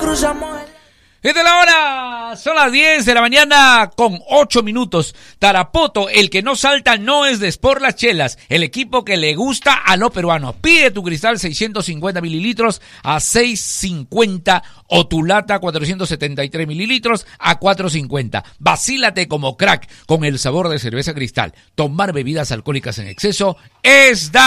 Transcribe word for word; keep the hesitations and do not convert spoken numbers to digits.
cruzamos el... Esta es la hora, son las diez de la mañana con ocho minutos. Tarapoto, el que no salta no es de Sport Las Chelas, el equipo que le gusta a lo peruano. Pide tu cristal seiscientos cincuenta mililitros a seis cincuenta o tu lata cuatrocientos setenta y tres mililitros a cuatro cincuenta. Vacílate como crack con el sabor de cerveza Cristal. Tomar bebidas alcohólicas en exceso es dañino.